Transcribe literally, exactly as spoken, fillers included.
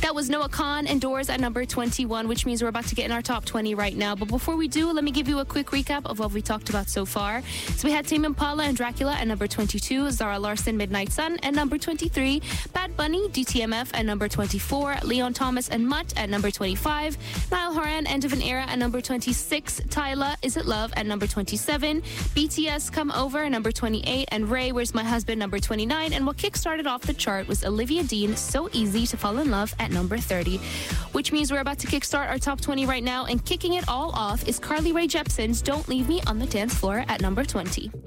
That was Noah Khan and Doors at number twenty-one, which means we're about to get in our top twenty right now. But before we do, let me give you a quick recap of what we talked about so far. So we had Tame Impala and Dracula at number twenty-two, Zara Larsson, Midnight Sun at number twenty-three, Bad Bunny, D T M F at number twenty-four, Leon Thomas and Mutt at number twenty-five, Niall Horan, End of an Era at number twenty-six, Tyla, Is It Love at number twenty-seven, B T S, Come Over at number twenty-eight, and Ray, Where's My Husband, number twenty-nine. And what kick-started off the chart was Olivia Dean, So Easy to Fall in Love at number thirty, which means we're about to kickstart our top twenty right now, and kicking it all off is Carly Rae Jepsen's Don't Leave Me on the Dance Floor at number twenty.